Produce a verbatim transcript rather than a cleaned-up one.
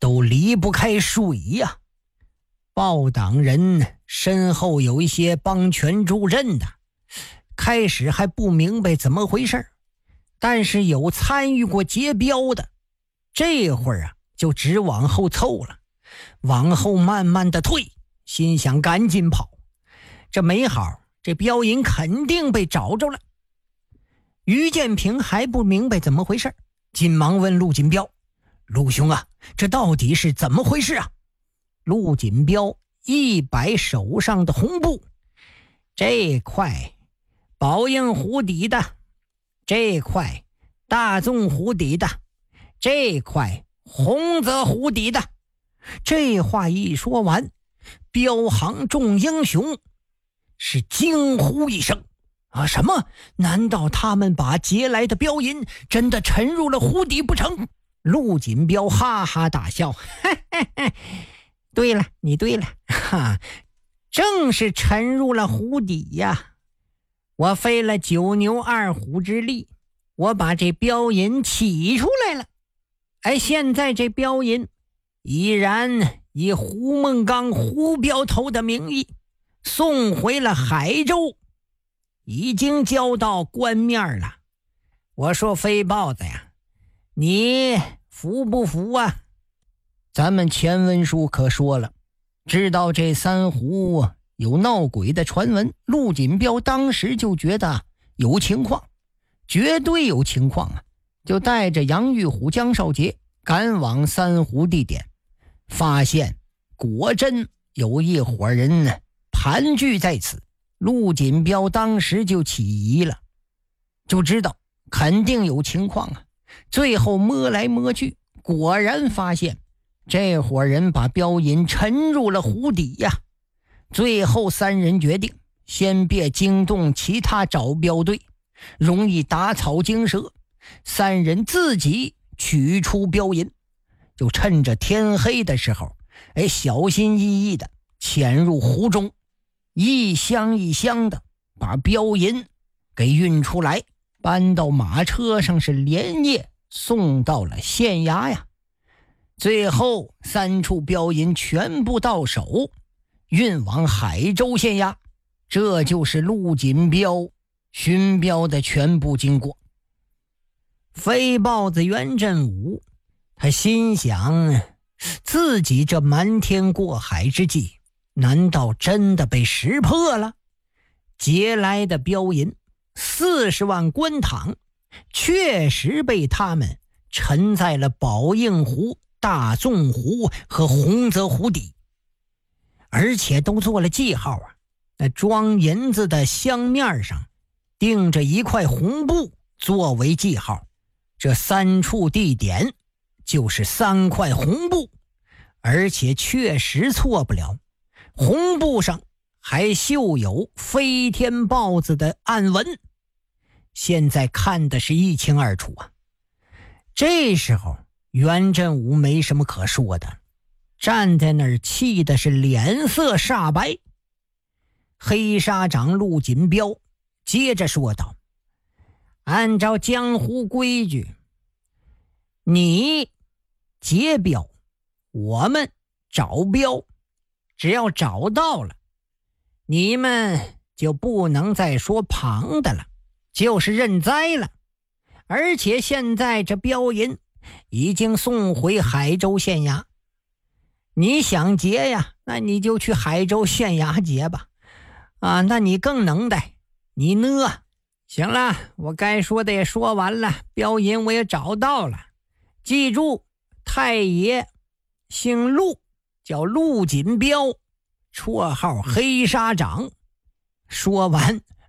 都离不开水呀。报党人身后有一些帮权助阵的，开始还不明白怎么回事，但是有参与过劫镖的，这会儿啊就只往后凑了，往后慢慢的退，心想赶紧跑，这没好，这镖银肯定被找着了。于建平还不明白怎么回事，紧忙问陆锦彪：陆兄啊，这到底是怎么回事啊？陆锦彪一摆手上的红布：这块宝应湖底的，这块大纵湖底的，这块洪泽湖底的。这话一说完，镖行众英雄是惊呼一声：啊，什么？难道他们把劫来的镖银真的沉入了湖底不成？陆锦彪哈哈大笑：嘿嘿嘿，对了，你对了，哈，正是沉入了湖底呀！我费了九牛二虎之力，我把这镖银起出来了。哎，现在这镖银依然以胡梦刚胡镖头的名义送回了海州，已经交到官面了。我说飞豹子呀，你服不服啊？咱们前文书可说了，知道这三湖有闹鬼的传闻，陆锦彪当时就觉得有情况，绝对有情况啊，就带着杨玉虎、江少杰赶往三湖地点，发现果真有一伙人呢盘踞在此。陆锦彪当时就起疑了，就知道肯定有情况啊。最后摸来摸去，果然发现这伙人把镖银沉入了湖底呀。最后三人决定先别惊动其他找镖队，容易打草惊蛇，三人自己取出镖银，就趁着天黑的时候，哎，小心翼翼的潜入湖中，一箱一箱的把镖银给运出来，搬到马车上，是连夜送到了县衙呀。最后三处镖银全部到手，运往海州县衙。这就是陆锦彪寻镖的全部经过。飞豹子袁振武他心想，自己这瞒天过海之计难道真的被识破了？劫来的镖银四十万官堂确实被他们沉在了宝应湖、大纵湖和洪泽湖底，而且都做了记号啊。那装银子的箱面上钉着一块红布作为记号，这三处地点就是三块红布，而且确实错不了。红布上还绣有飞天豹子的暗纹，现在看的是一清二楚啊。这时候袁振武没什么可说的，站在那儿气的是脸色煞白。黑沙长陆锦彪接着说道：按照江湖规矩，你劫镖，我们找镖，只要找到了，你们就不能再说旁的了，就是认栽了。而且现在这镖银已经送回海州县衙，你想劫呀，那你就去海州县衙劫吧。啊，那你更能耐，你呢？行了，我该说的也说完了，镖银我也找到了。记住，太爷姓陆，叫陆锦彪，绰号黑沙掌。说完，